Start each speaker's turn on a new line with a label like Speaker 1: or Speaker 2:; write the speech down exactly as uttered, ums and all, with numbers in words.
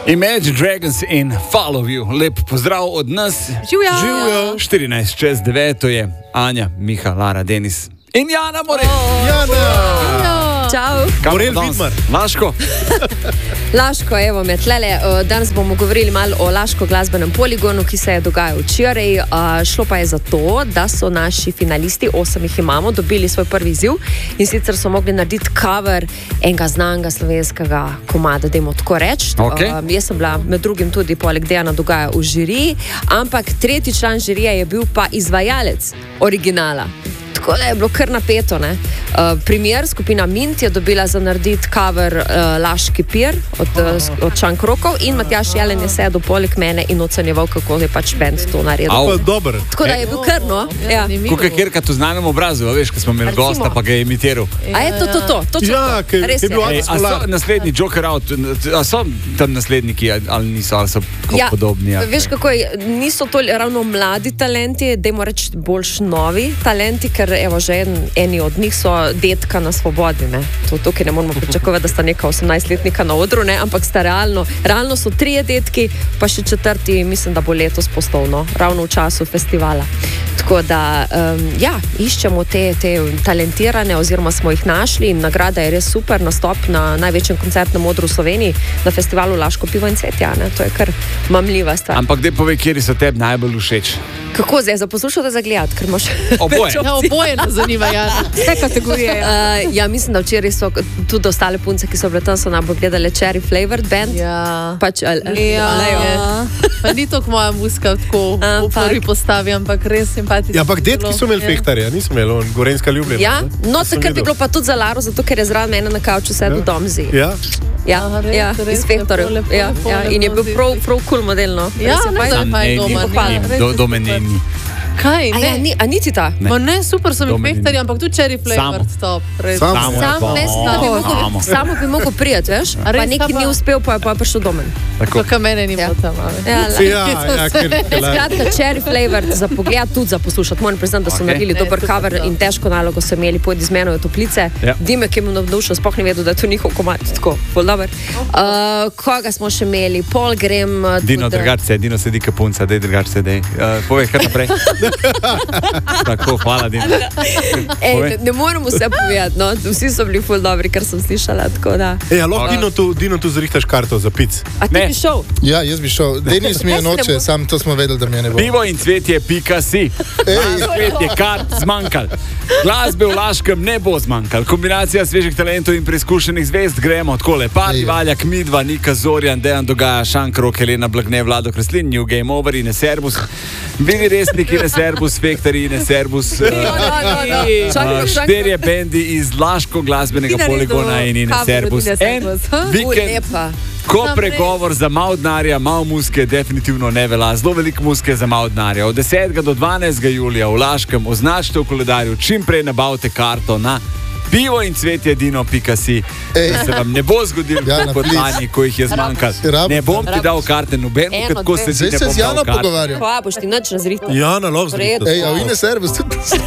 Speaker 1: Imagine Dragons in Follow You. Lep pozdrav od nas.
Speaker 2: Živjo.
Speaker 1: Živjo. štirinajst čez deveto je Anja, Miha, Lara, Denis in Jana Morel.
Speaker 2: Oh.
Speaker 3: Jana!
Speaker 2: Čau.
Speaker 3: Morel Vidmar.
Speaker 1: Laško.
Speaker 2: Laško, evo me tlele. Danes bomo govorili malo o Laško glasbenem poligonu, ki se je dogajal včeraj. Šlo pa je za to, da so naši finalisti, osem jih imamo, dobili svoj prvi izziv in sicer so mogli narediti cover enega znanega slovenskega komada, dajmo tako reči.
Speaker 1: Okay.
Speaker 2: Uh, jaz sem bila med drugim tudi poleg Dejana Dogaja v žiriji, ampak tretji član žirije je bil pa izvajalec originala. Tako da je bilo kar napeto. Ne? Uh, primer, skupina Mint je dobila za narediti cover uh, Laški pir od, uh, od Šankrokov in Matjaž Jelen je sedel poleg mene in ocenjeval, kako je pač band to naredil. Tako da je bil kar, no. Ja.
Speaker 1: Kako je kjerka tu znanem obrazu, veš, ko smo imeli
Speaker 2: Recimo.
Speaker 1: gosta, pa ga je imitiral.
Speaker 2: A je to, to, to, točno
Speaker 3: Ja,
Speaker 2: to.
Speaker 3: ki
Speaker 2: Res
Speaker 3: je bil
Speaker 2: je.
Speaker 1: Ej, a so naslednji Joker Out, a so tam nasledniki ali niso, ali so
Speaker 2: Ja,
Speaker 1: podobni? Ali?
Speaker 2: veš kako je, niso to ravno mladi talenti, dajmo reči boljš novi talenti, ker evo že en, eni od njih so detka na svobodi, ne. To tukaj ne moramo pričakovati, da sta neka osemnajstletnika na odru, ne, ampak sta realno, realno so trije detki, pa še četrti, mislim, da bo letos postovno, ravno v času festivala. Tako da, um, ja, iščemo te, te talentirane, oziroma smo jih našli in nagrada je res super, nastop na največjem koncertnem odru v Sloveniji, na festivalu Laško pivo in cvet, ja, ne, to je kar mamljiva stvar.
Speaker 1: Ampak daj povej, kjeri so tebi najbolj všeč.
Speaker 2: Kako zdaj, za poslušati, za gledati, ker imaš...
Speaker 1: Oboje.
Speaker 2: več opcij.
Speaker 4: Ja, oboje nas zanima, ja. Vse kategorije. Ja.
Speaker 2: Uh, ja, mislim, da včeraj so tudi ostale punce, ki so bile tam, so najbolj gledale Cherry Flavored Band.
Speaker 4: Ja.
Speaker 2: Pač, ali,
Speaker 4: Ja,
Speaker 2: Lejo.
Speaker 4: pa ni to moja muska tako v
Speaker 2: Ampak-
Speaker 4: prvi postavi, ampak res simpatična.
Speaker 3: Ja, ampak detki so imeli fehtarja, niso imeli, on, Gorenjska ljubljena.
Speaker 2: Ja,
Speaker 3: ne?
Speaker 2: no
Speaker 3: Sem
Speaker 2: takrat bi
Speaker 3: videl.
Speaker 2: bilo pa tudi za Laro, zato ker je zraven mene na kavču sedel
Speaker 3: Ja.
Speaker 2: Domzi.
Speaker 3: Ja,
Speaker 2: Ja,
Speaker 4: Aha, res,
Speaker 2: ja,
Speaker 4: res,
Speaker 2: iz Fehtorjev.
Speaker 4: lepo, lepo,
Speaker 2: Ja,
Speaker 4: lepo,
Speaker 2: ja, in je
Speaker 4: lepo
Speaker 2: bil
Speaker 4: si.
Speaker 2: prav, prav cool modelno.
Speaker 4: Ja,
Speaker 2: Res je
Speaker 4: ne,
Speaker 2: fajn.
Speaker 4: da
Speaker 1: Sam
Speaker 4: fajn
Speaker 1: ne,
Speaker 4: doma.
Speaker 1: ni,
Speaker 2: pohvala.
Speaker 1: ni,
Speaker 4: Res
Speaker 1: do,
Speaker 4: je
Speaker 1: do
Speaker 4: super.
Speaker 1: mene ni.
Speaker 4: Kaj,
Speaker 2: A, ja,
Speaker 4: ne?
Speaker 2: ni, a niti ta?
Speaker 1: Ne.
Speaker 4: Ma ne, super so mi
Speaker 1: Doma ni.
Speaker 4: fehtarji, ampak tudi cherry flavored
Speaker 1: Samo.
Speaker 4: top. Res.
Speaker 3: Samo.
Speaker 1: Samo je
Speaker 2: Sam
Speaker 1: pa-
Speaker 2: ne, da bi
Speaker 1: Samo.
Speaker 2: mogel, samo bi mogel prijeti, veš?
Speaker 4: A
Speaker 2: Pa
Speaker 4: res,
Speaker 2: neki
Speaker 4: ta
Speaker 2: ni
Speaker 4: pa-
Speaker 2: uspel, pa je pa prišel do mene.
Speaker 1: Tako.
Speaker 4: Kakor mene ni
Speaker 2: Ja.
Speaker 4: bilo tam. ali.
Speaker 2: Ja, la-
Speaker 3: ja, ja, ker, ker,
Speaker 2: Skratka, Cherry Flavored za pogled, tudi za poslušati. Moram priznati, da so
Speaker 1: Ok.
Speaker 2: naredili
Speaker 4: Ne,
Speaker 2: dober
Speaker 4: super,
Speaker 2: cover
Speaker 4: ja.
Speaker 2: in težko nalogo so imeli, pojdi z menoj v toplice.
Speaker 1: Ja.
Speaker 2: Dimek je mu navdušil, sploh ne vedel, da je to njihov komad. Tako, ful dober. Uh, koga smo še imeli? Pol grem. uh,
Speaker 1: Dino,
Speaker 2: tudi-
Speaker 1: drugače se, Dino sedi kapunca, dej drugače se, dej. Uh, povej, kar naprej. Tako, hvala, Dino.
Speaker 2: Ej,
Speaker 1: Povej.
Speaker 2: ne, ne morem vse povedati, no. Vsi so bili ful dobri, kar sem slišala. Tako da.
Speaker 3: Ej, a lahko Dino tu, Dino tu zrihtaš karto za pic.
Speaker 2: A ti
Speaker 1: Ne.
Speaker 2: bi šel?
Speaker 5: Ja, jaz bi šel. Denis mi je
Speaker 2: Jaz ne
Speaker 5: noče,
Speaker 2: bo-
Speaker 5: sam to smo vedeli, da mi je ne bo.
Speaker 1: Pivo in cvetje, pika si. Svet je kar zmanjkal. Glasbe v Laškem ne bo zmanjkal. Kombinacija svežih talentov in preizkušenih zvezd, gremo takole. Parti
Speaker 5: Ej.
Speaker 1: Valjak, Midva, Nika Zorjan, Dejan Dogaja, Šankrok, Helena Blagne, Vlado Kreslin, New Game Over in Serbus. Bili resniki in Serbus, Fehtari in Serbus.
Speaker 2: No, no, no. Čakaj,
Speaker 1: Uh,
Speaker 2: čakaj.
Speaker 1: štirje bendi iz Laško glasbenega
Speaker 4: Ti naredil
Speaker 1: poligona in Ine
Speaker 4: cover
Speaker 1: Serbus.
Speaker 4: od Ine
Speaker 1: En
Speaker 4: Serbus, ha?
Speaker 2: Uj,
Speaker 1: vikend,
Speaker 2: lepa.
Speaker 1: ko
Speaker 4: Sam
Speaker 1: pregovor za malo denarja, malo muske definitivno ne velja. Zelo veliko muske za malo denarja. Od desetega do dvanajstega julija v Laškem označite v koledarju, čim prej nabavite karto na pivo in cvetje dino pika si.
Speaker 5: Ej.
Speaker 1: Da se vam ne bo zgodilo
Speaker 5: Ja,
Speaker 1: ja,
Speaker 5: na
Speaker 1: kot
Speaker 5: plic.
Speaker 1: lani, ko jih je zmanjkalo.
Speaker 5: Rab-
Speaker 1: Ne bom ti dal karte nobeno,
Speaker 2: Eno,
Speaker 1: ker tako
Speaker 2: dve.
Speaker 1: se ti
Speaker 5: Zdaj
Speaker 1: ne
Speaker 5: se
Speaker 1: bom
Speaker 5: z
Speaker 1: dal
Speaker 5: Jano
Speaker 1: karte.
Speaker 5: pogovarjam.
Speaker 2: Pa boš ti nič razrihtal.
Speaker 3: Jana, lahko
Speaker 2: V redu.
Speaker 3: zrihtaš.
Speaker 5: Ej, a v Ine Servus tudi.